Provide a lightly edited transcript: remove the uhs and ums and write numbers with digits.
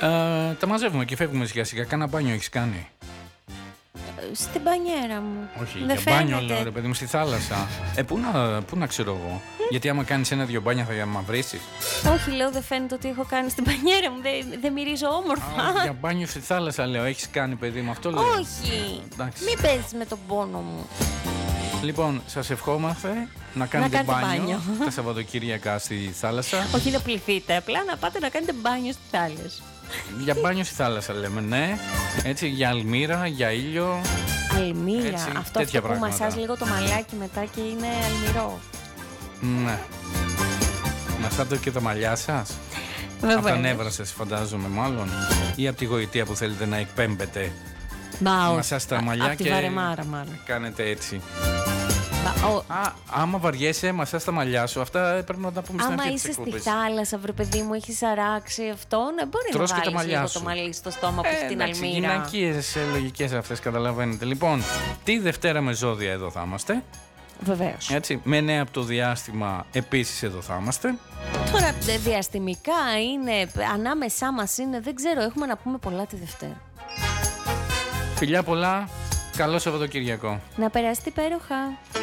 Τα μαζεύουμε και φεύγουμε σιγά σιγά. Κάνα μπάνιο έχεις κάνει? Στην μπανιέρα μου. Όχι, δεν για μπάνιο φαίνεται. λέω ρε παιδί μου, στη θάλασσα. Πού να ξέρω εγώ. Γιατί άμα κάνεις 1-2 μπάνια θα μαυρίσεις. Όχι, λέω, δεν φαίνεται ότι έχω κάνει στην μπανιέρα μου. Δεν μυρίζω όμορφα. Για μπάνιο στη θάλασσα λέω, έχεις κάνει παιδί μου, αυτό λέω. Όχι. Εντάξει. Μην παίζεις με τον πόνο μου. Λοιπόν, σας ευχόμαστε να κάνετε κάνετε μπάνιο μπάνιο. τα Σαββατοκύριακα στη θάλασσα. Όχι να πληθείτε, απλά να πάτε να κάνετε μπάνιο στη θάλασσα. Για μπάνιο στη θάλασσα λέμε, ναι. Έτσι, για αλμύρα, για ήλιο. Αλμύρα. Έτσι, αυτό τέτοια που πράγματα. μασάς λίγο το μαλάκι μετά και είναι αλμυρό. Ναι. Μασάτε και τα μαλλιά σας. Από τα νεύρα σας φαντάζομαι μάλλον. Ή από τη γοητεία που θέλετε να εκπέμπετε. Μασάς τα μαλλιά από τη και βαρεμάρα μάλλον. κάνετε έτσι. Άμα βαριέσαι, μασάς τα μαλλιά σου. Αυτά πρέπει να τα πούμε στην άμα αρχή είσαι της στη εκπομπής. θάλασσα, βρε παιδί μου, έχεις αράξει αυτό, ναι, μπορεί Τρως να και τα βάλεις μαλλιά λίγο σου. το μαλλί στο στόμα που έχει την Εντάξει, αλμύρα. γυναικείες λογικές αυτές, καταλαβαίνετε. Λοιπόν, τη Δευτέρα με ζώδια εδώ θα είμαστε. Βεβαίως. Έτσι, με νέα από το διάστημα επίσης εδώ θα είμαστε. Τώρα διαστημικά είναι, ανάμεσά μας είναι, δεν ξέρω, έχουμε να πούμε πολλά τη Δευτέρα. Φιλιά πολλά, καλό Σαββατοκυριακό. Να περάσετε υπέροχα.